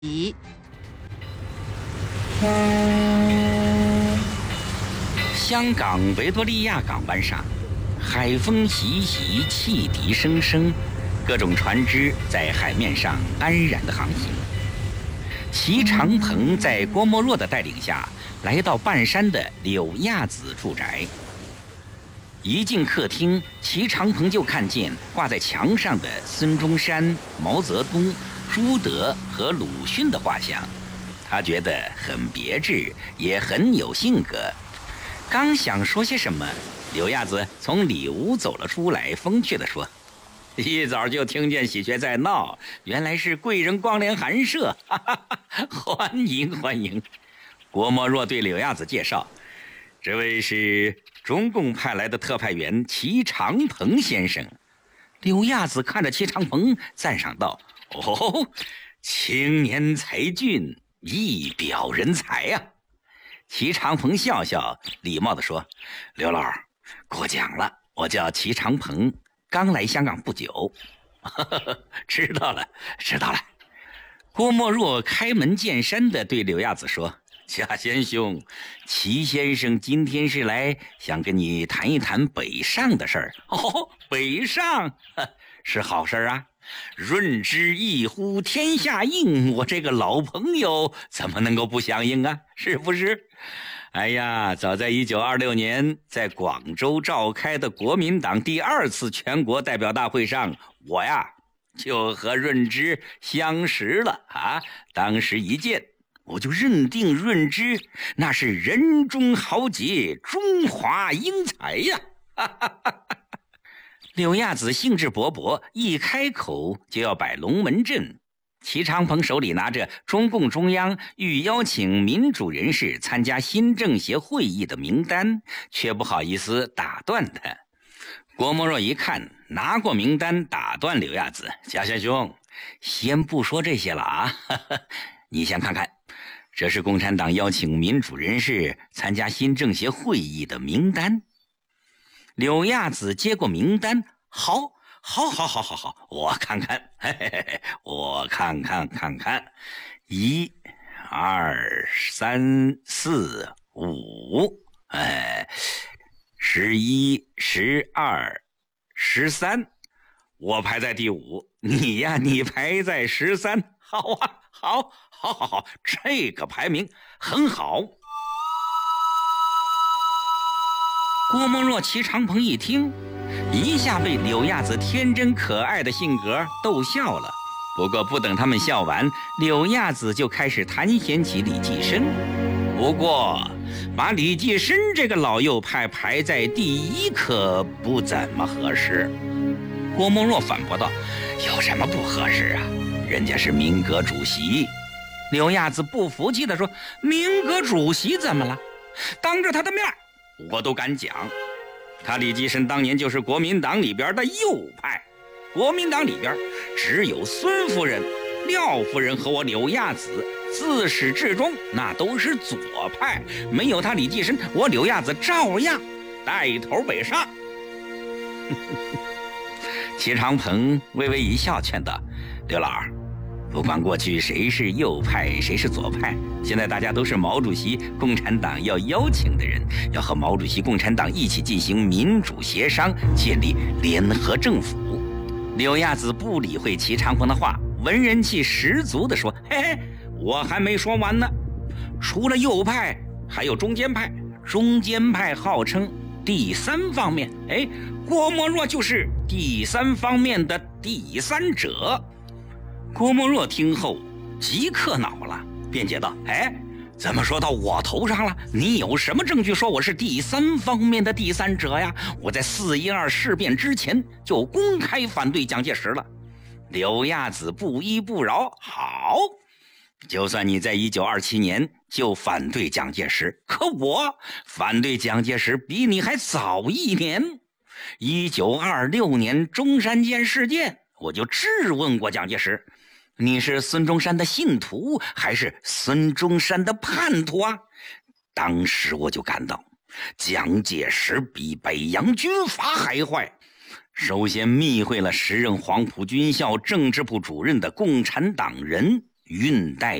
咦， 香港维多利亚港湾上，海风习习，汽笛声声，各种船只在海面上安然地航行。齐长鹏在郭沫若的带领下，来到半山的柳亚子住宅。一进客厅，齐长鹏就看见挂在墙上的孙中山、毛泽东、朱德和鲁迅的画像，他觉得很别致，也很有性格。刚想说些什么，柳亚子从里屋走了出来，风趣地说：“一早就听见喜鹊在闹，原来是贵人光临寒舍，哈哈哈，欢迎欢迎。”郭沫若对柳亚子介绍：“这位是中共派来的特派员齐长鹏先生。”柳亚子看着齐长鹏，赞赏道：“哦，青年才俊，一表人才呀！”齐长鹏笑笑，礼貌地说：“刘老，过奖了，我叫齐长鹏，刚来香港不久。”知道了，知道了。郭沫若开门见山地对柳亚子说：“贾先兄，齐先生今天是来想跟你谈一谈北上的事儿。”“哦，北上是好事啊！润之一呼天下应，我这个老朋友怎么能够不响应啊？是不是？哎呀，早在1926年在广州召开的国民党第2次全国代表大会上，我呀就和润之相识了啊！当时一见，我就认定润之那是人中豪杰，中华英才呀！”柳亚子兴致勃勃，一开口就要摆龙门阵。齐长鹏手里拿着中共中央欲邀请民主人士参加新政协会议的名单，却不好意思打断他。郭沫若一看，拿过名单，打断柳亚子：“贾先兄，先不说这些了啊，你先看看，这是共产党邀请民主人士参加新政协会议的名单。”柳亚子接过名单：“好，我看看，嘿嘿嘿，我看看，1、2、3、4、5，哎，11、12、13，我排在第5，你呀，你排在13，好啊，好，这个排名很好。”郭沫若、齐长鹏一听，一下被柳亚子天真可爱的性格逗笑了。不过不等他们笑完，柳亚子就开始谈嫌起李济深。不过把李济深这个老右派排在第1可不怎么合适。郭沫若反驳道：“有什么不合适啊？人家是民革主席。”柳亚子不服气地说：“民革主席怎么了？当着他的面我都敢讲，他李济深当年就是国民党里边的右派，国民党里边只有孙夫人、廖夫人和我柳亚子，自始至终那都是左派，没有他李济深，我柳亚子照样带头北上。”齐长鹏微微一笑，劝道：“刘老，不管过去谁是右派谁是左派，现在大家都是毛主席共产党要邀请的人，要和毛主席共产党一起进行民主协商，建立联合政府。”柳亚子不理会齐长鹏的话，文人气十足地说：“嘿嘿，我还没说完呢。除了右派，还有中间派，中间派号称第3方面，哎，郭沫若就是第3方面的第3者。”郭沫若听后即刻恼了，辩解道：“哎，怎么说到我头上了？你有什么证据说我是第3方面的第3者呀？我在4·12事变之前就公开反对蒋介石了。”柳亚子不依不饶：“好，就算你在1927年就反对蒋介石，可我反对蒋介石比你还早1年。1926年中山舰事件，我就质问过蒋介石，你是孙中山的信徒还是孙中山的叛徒啊？当时我就感到蒋介石比北洋军阀还坏。首先密会了时任黄埔军校政治部主任的共产党人运带